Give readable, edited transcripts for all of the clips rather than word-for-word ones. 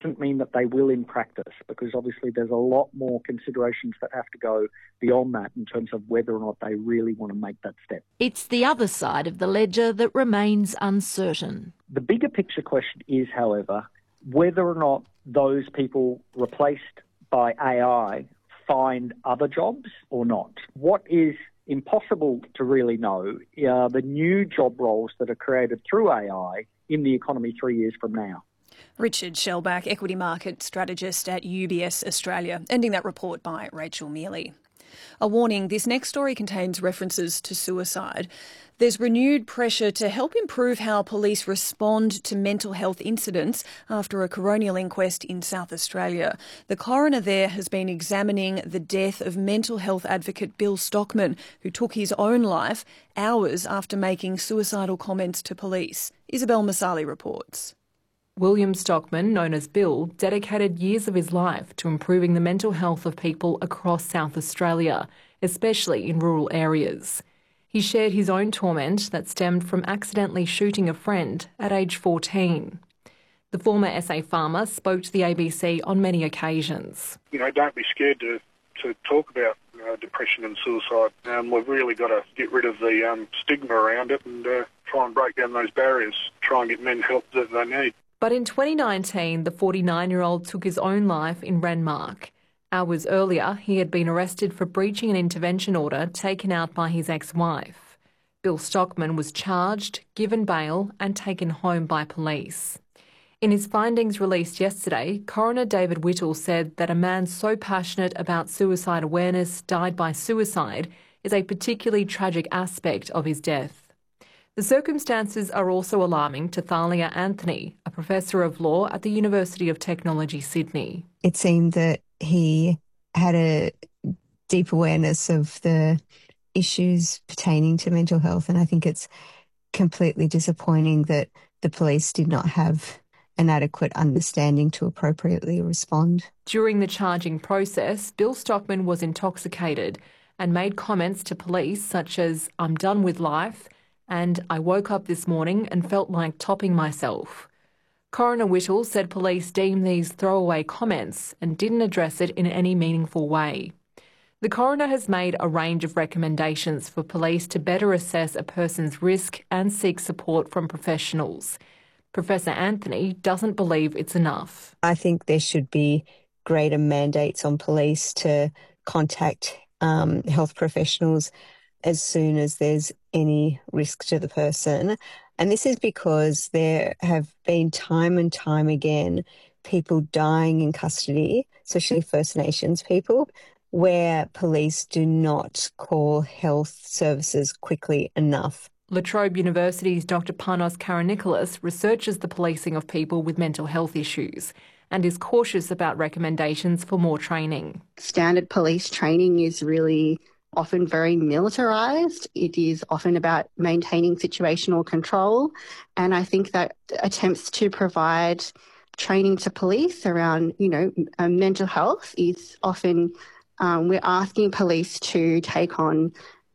doesn't mean that they will in practice, because obviously there's a lot more considerations that have to go beyond that in terms of whether or not they really want to make that step. It's the other side of the ledger that remains uncertain. The bigger picture question is, however, whether or not those people replaced by AI find other jobs or not. What is impossible to really know are the new job roles that are created through AI in the economy 3 years from now. Richard Shellback, equity market strategist at UBS Australia, ending that report by Rachel Mealy. A warning, this next story contains references to suicide. There's renewed pressure to help improve how police respond to mental health incidents after a coronial inquest in South Australia. The coroner there has been examining the death of mental health advocate Bill Stockman, who took his own life hours after making suicidal comments to police. Isabel Masali reports. William Stockman, known as Bill, dedicated years of his life to improving the mental health of people across South Australia, especially in rural areas. He shared his own torment that stemmed from accidentally shooting a friend at age 14. The former SA farmer spoke to the ABC on many occasions. Don't be scared to talk about depression and suicide. We've really got to get rid of the stigma around it and try and break down those barriers, try and get men help that they need. But in 2019, the 49-year-old took his own life in Renmark. Hours earlier, he had been arrested for breaching an intervention order taken out by his ex-wife. Bill Stockman was charged, given bail and taken home by police. In his findings released yesterday, Coroner David Whittle said that a man so passionate about suicide awareness died by suicide is a particularly tragic aspect of his death. The circumstances are also alarming to Thalia Anthony, a professor of law at the University of Technology, Sydney. It seemed that he had a deep awareness of the issues pertaining to mental health, and I think it's completely disappointing that the police did not have an adequate understanding to appropriately respond. During the charging process, Bill Stockman was intoxicated and made comments to police such as, "I'm done with life," and "I woke up this morning and felt like topping myself." Coroner Whittle said police deemed these throwaway comments and didn't address it in any meaningful way. The coroner has made a range of recommendations for police to better assess a person's risk and seek support from professionals. Professor Anthony doesn't believe it's enough. I think there should be greater mandates on police to contact health professionals as soon as there's any risk to the person. And this is because there have been time and time again people dying in custody, especially First Nations people, where police do not call health services quickly enough. La Trobe University's Dr Panos Karanikolas researches the policing of people with mental health issues and is cautious about recommendations for more training. Standard police training is really often very militarised. It is often about maintaining situational control. And I think that attempts to provide training to police around, mental health is often, we're asking police to take on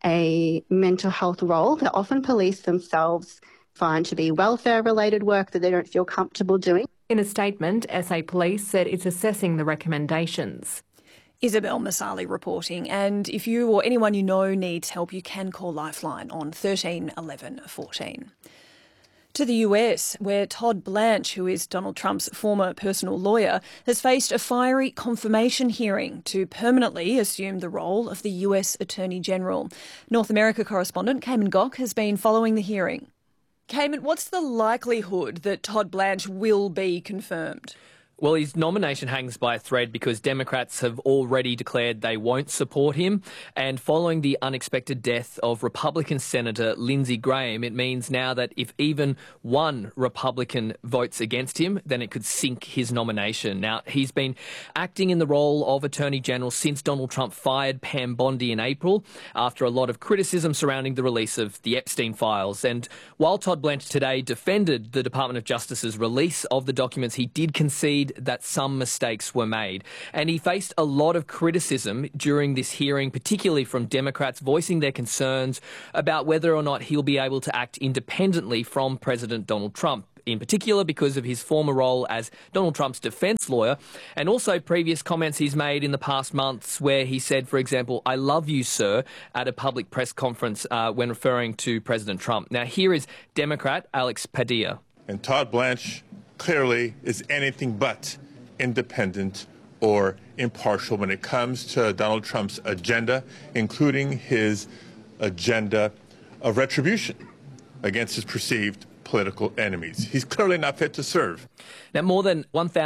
a mental health role that often police themselves find to be welfare-related work that they don't feel comfortable doing. In a statement, SA Police said it's assessing the recommendations. Isabel Masali reporting. And if you or anyone you know needs help, you can call Lifeline on 13 11 14. To the US, where Todd Blanche, who is Donald Trump's former personal lawyer, has faced a fiery confirmation hearing to permanently assume the role of the US Attorney General. North America correspondent Cayman Gok has been following the hearing. Cayman, what's the likelihood that Todd Blanche will be confirmed? Well, his nomination hangs by a thread because Democrats have already declared they won't support him. And following the unexpected death of Republican Senator Lindsey Graham, it means now that if even one Republican votes against him, then it could sink his nomination. Now, he's been acting in the role of Attorney General since Donald Trump fired Pam Bondi in April after a lot of criticism surrounding the release of the Epstein files. And while Todd Blanche today defended the Department of Justice's release of the documents, he did concede that some mistakes were made. And he faced a lot of criticism during this hearing, particularly from Democrats voicing their concerns about whether or not he'll be able to act independently from President Donald Trump. in particular because of his former role as Donald Trump's defence lawyer, and also previous comments he's made in the past months where he said, for example, "I love you, sir," at a public press conference when referring to President Trump. Now, here is Democrat Alex Padilla. And Todd Blanche clearly is anything but independent or impartial when it comes to Donald Trump's agenda, including his agenda of retribution against his perceived political enemies. He's clearly not fit to serve. Now, more than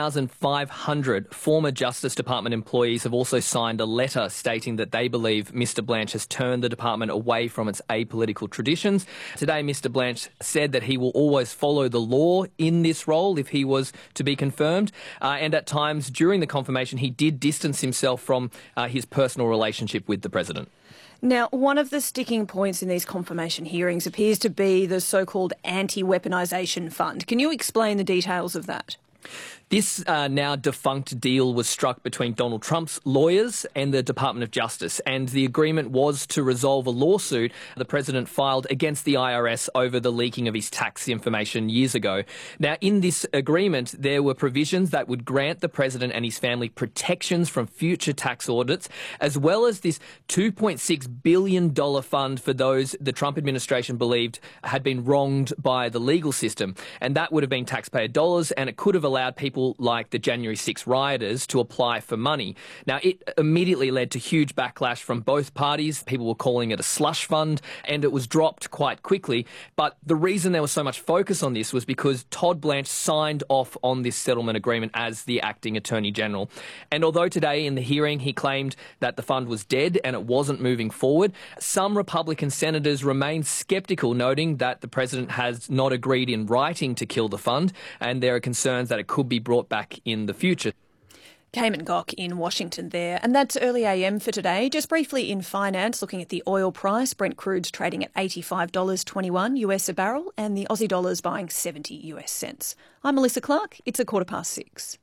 1,500 former Justice Department employees have also signed a letter stating that they believe Mr. Blanche has turned the department away from its apolitical traditions. Today, Mr. Blanche said that he will always follow the law in this role if he was to be confirmed. And at times during the confirmation, he did distance himself from his personal relationship with the president. Now, one of the sticking points in these confirmation hearings appears to be the so-called anti-weaponisation fund. Can you explain the details of that? This now defunct deal was struck between Donald Trump's lawyers and the Department of Justice, and the agreement was to resolve a lawsuit the president filed against the IRS over the leaking of his tax information years ago. Now, in this agreement, there were provisions that would grant the president and his family protections from future tax audits, as well as this $2.6 billion fund for those the Trump administration believed had been wronged by the legal system. And that would have been taxpayer dollars, and it could have allowed people like the January 6 rioters to apply for money. Now, it immediately led to huge backlash from both parties. People were calling it a slush fund, and it was dropped quite quickly. But the reason there was so much focus on this was because Todd Blanche signed off on this settlement agreement as the acting Attorney General. And although today in the hearing he claimed that the fund was dead and it wasn't moving forward, some Republican senators remain sceptical, noting that the president has not agreed in writing to kill the fund, and there are concerns that it could be brought back in the future. Cayman Gok in Washington there. And that's Early AM for today. Just briefly in finance, looking at the oil price, Brent crude's trading at $85.21 US a barrel, and the Aussie dollar's buying 70 US cents. I'm Melissa Clark. It's 6:15.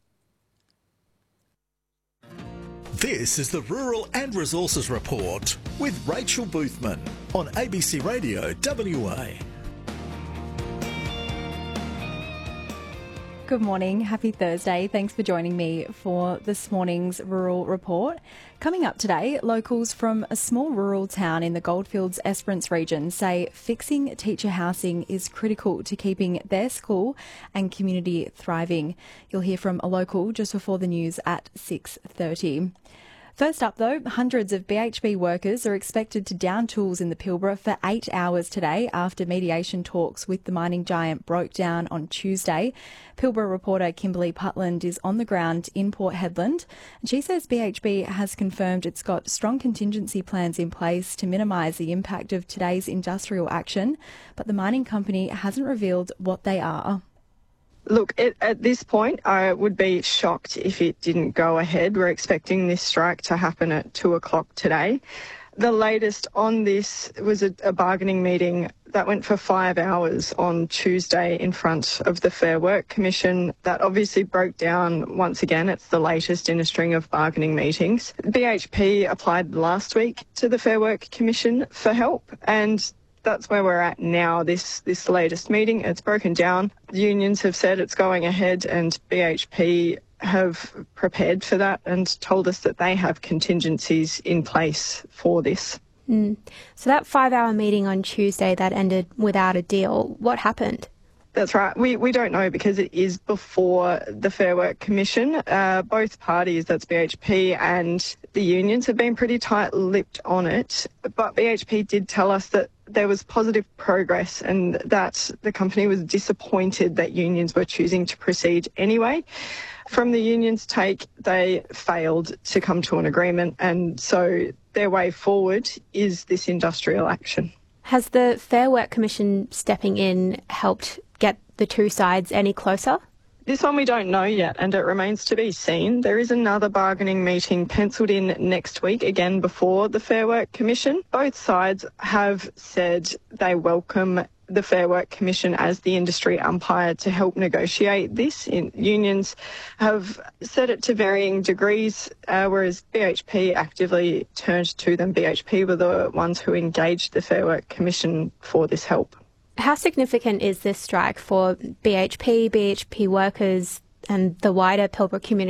This is the Rural and Resources Report with Rachel Boothman on ABC Radio WA. Good morning. Happy Thursday. Thanks for joining me for this morning's Rural Report. Coming up today, locals from a small rural town in the Goldfields Esperance region say fixing teacher housing is critical to keeping their school and community thriving. You'll hear from a local just before the news at 6:30. First up, though, hundreds of BHP workers are expected to down tools in the Pilbara for 8 hours today after mediation talks with the mining giant broke down on Tuesday. Pilbara reporter Kimberly Putland is on the ground in Port Hedland, and she says BHP has confirmed it's got strong contingency plans in place to minimise the impact of today's industrial action, but the mining company hasn't revealed what they are. Look, at this point, I would be shocked if it didn't go ahead. We're expecting this strike to happen at 2 o'clock today. The latest on this was a bargaining meeting that went for 5 hours on Tuesday in front of the Fair Work Commission. That obviously broke down once again. It's the latest in a string of bargaining meetings. BHP applied last week to the Fair Work Commission for help, and that's where we're at now, this latest meeting. It's broken down. The unions have said it's going ahead, and BHP have prepared for that and told us that they have contingencies in place for this. So that 5-hour meeting on Tuesday that ended without a deal, what happened? That's right. We don't know because it is before the Fair Work Commission. Both parties, that's BHP and the unions, have been pretty tight-lipped on it. But BHP did tell us that there was positive progress and that the company was disappointed that unions were choosing to proceed anyway. From the unions' take, they failed to come to an agreement, and so their way forward is this industrial action. Has the Fair Work Commission stepping in helped get the two sides any closer? This one we don't know yet, and it remains to be seen. There is another bargaining meeting penciled in next week, again before the Fair Work Commission. Both sides have said they welcome the Fair Work Commission as the industry umpire to help negotiate this. Unions have said it to varying degrees, whereas BHP actively turned to them. BHP were the ones who engaged the Fair Work Commission for this help. How significant is this strike for BHP workers and the wider Pilbara community?